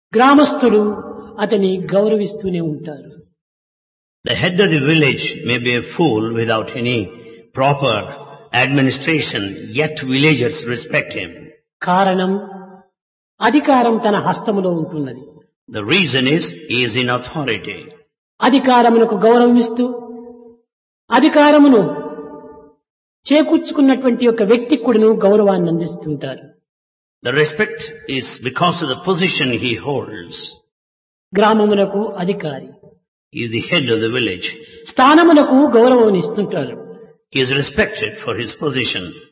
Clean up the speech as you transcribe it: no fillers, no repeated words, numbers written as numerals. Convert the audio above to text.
గ్రామస్తులు అతని గౌరవిస్తూనే ఉంటారు. The head of the village may be a fool without any proper administration, yet villagers respect him. కారణం అధికారం తన హస్తములో ఉంటున్నది. The reason is he is in authority. అధికారమునకు గౌరవమిస్తూ అధికారమును చేకూర్చుకున్నటువంటి యొక్క వ్యక్తికి కూడాను గౌరవాన్ని అందిస్తుంటారు. The respect is because of the position he holds. గ్రామమునకు అధికారి, He is the head of the village. స్థానమునకు గౌరవం ఇస్తుంటారు. He is respected for his position.